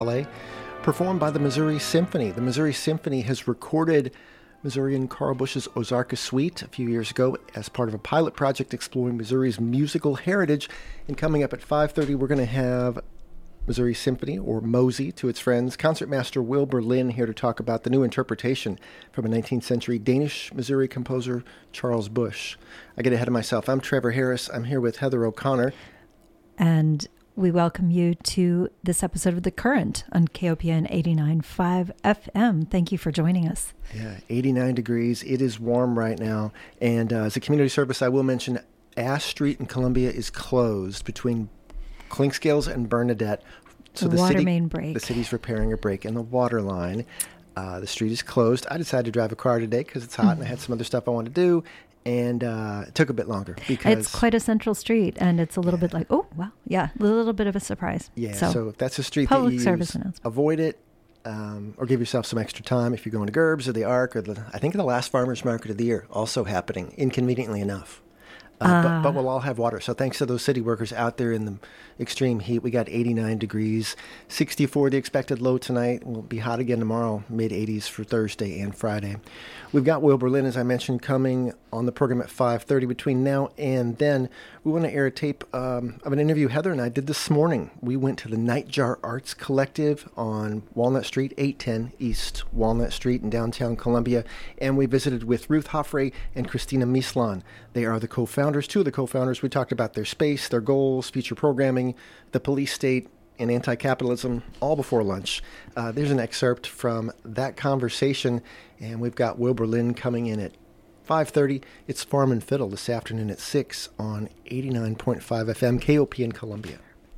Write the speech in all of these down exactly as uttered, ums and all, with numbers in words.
Ballet, performed by the Missouri Symphony. The Missouri Symphony has recorded Missourian Carl Busch's Ozarka Suite a few years ago as part of a pilot project exploring Missouri's musical heritage. And coming up at five thirty, we're going to have Missouri Symphony, or Mosey to its friends, concertmaster Will Berlin here to talk about the new interpretation from a nineteenth century Danish Missouri composer, Charles Busch. I get ahead of myself. I'm Trevor Harris. I'm here with Heather O'Connor. And we welcome you to this episode of The Current on K O P N eighty-nine point five F M. Thank you for joining us. Yeah, eighty-nine degrees. It is warm right now. And uh, as a community service, I will mention Ash Street in Columbia is closed between Clinkscales and Bernadette. So the water city, main break. The city's repairing a break in the water line. Uh, the street is closed. I decided to drive a car today because it's hot mm-hmm. and I had some other stuff I wanted to do. And uh, it took a bit longer because it's quite a central street, and it's a little yeah. bit like, oh, wow, yeah, a little bit of a surprise. Yeah, so, so if that's a street public that you service use, avoid it, um, or give yourself some extra time if you're going to Gerbs or the Ark or the, I think the last farmers market of the year, also happening, inconveniently enough. Uh, uh, but, but we'll all have water. So thanks to those city workers out there in the extreme heat. We got eighty-nine degrees, sixty-four the expected low tonight. We'll be hot again tomorrow, mid eighties for Thursday and Friday. We've got Will Berlin, as I mentioned, coming on the program at five thirty. Between now and then, we want to air a tape um, of an interview Heather and I did this morning. We went to the Nightjar Arts Collective on Walnut Street, eight ten East Walnut Street in downtown Columbia, and we visited with Ruth Hoffray and Christina Mislan. They are the co-founders, two of the co-founders. We talked about their space, their goals, future programming, the police state, and anti-capitalism, all before lunch. Uh, there's an excerpt from that conversation, and we've got Will Berlin coming in at five thirty. It's Farm and Fiddle this afternoon at six on eighty-nine point five F M, K O P in Columbia.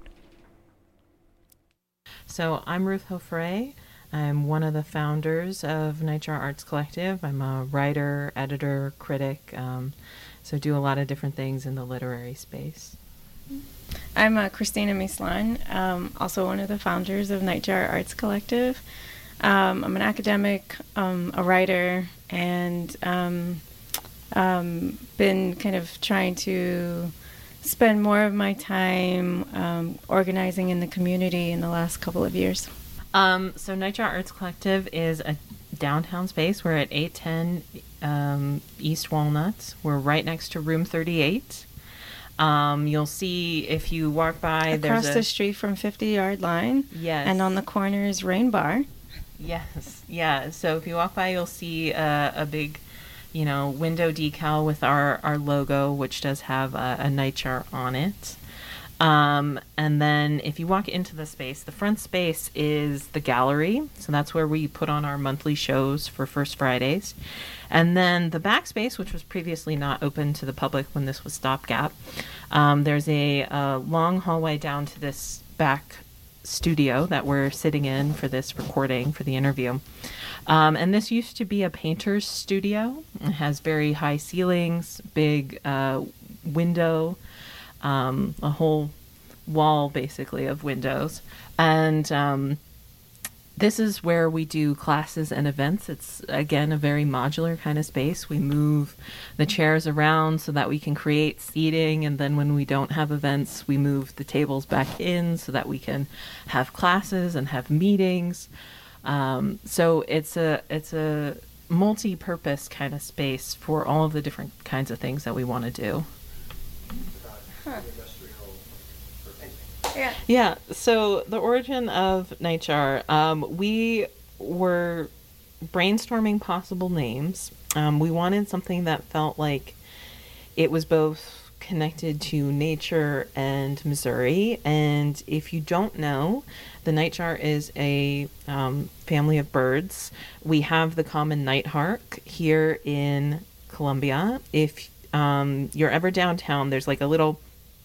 So I'm Ruth Hoffray. I'm one of the founders of Nightjar Arts Collective. I'm a writer, editor, critic, um, so do a lot of different things in the literary space. I'm uh, Christina Mislan, um, also one of the founders of Nightjar Arts Collective. Um, I'm an academic, um, a writer, and um, um, been kind of trying to spend more of my time um, organizing in the community in the last couple of years. Um, so Nightjar Arts Collective is a downtown space. We're at eight ten um, East Walnut. We're right next to Room thirty-eight. Um, you'll see if you walk by, across there's a, the street from fifty Yard Line. Yes. And on the corner is Rain Bar. Yes. Yeah. So if you walk by, you'll see uh, a big, you know, window decal with our, our logo, which does have a, a nightjar on it. Um, and then if you walk into the space, the front space is the gallery. So that's where we put on our monthly shows for First Fridays. And then the back space, which was previously not open to the public when this was Stopgap, um, there's a, a long hallway down to this back studio that we're sitting in for this recording, for the interview. Um, and this used to be a painter's studio. It has very high ceilings, big uh, window, um, a whole wall basically of windows. And um, this is where we do classes and events. It's, again, a very modular kind of space. We move the chairs around so that we can create seating, and then when we don't have events, we move the tables back in so that we can have classes and have meetings. Um, so it's a it's a multi-purpose kind of space for all of the different kinds of things that we want to do. Huh. Yeah. Yeah. So the origin of Nightjar, um, we were brainstorming possible names. Um, we wanted something that felt like it was both connected to nature and Missouri. And if you don't know, the nightjar is a um, family of birds. We have the common nighthawk here in Columbia. If um, you're ever downtown, there's like a little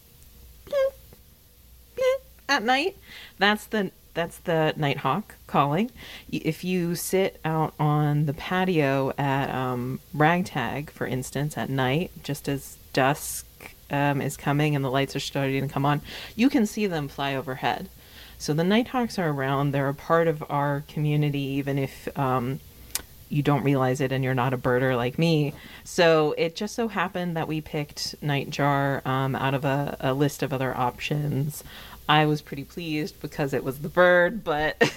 at night. That's the that's the nighthawk calling. If you sit out on the patio at um, Ragtag, for instance, at night, just as dusk um, is coming and the lights are starting to come on, you can see them fly overhead. So the nighthawks are around. They're a part of our community, even if um, you don't realize it and you're not a birder like me. So it just so happened that we picked Nightjar um, out of a, a list of other options. I was pretty pleased because it was the bird, but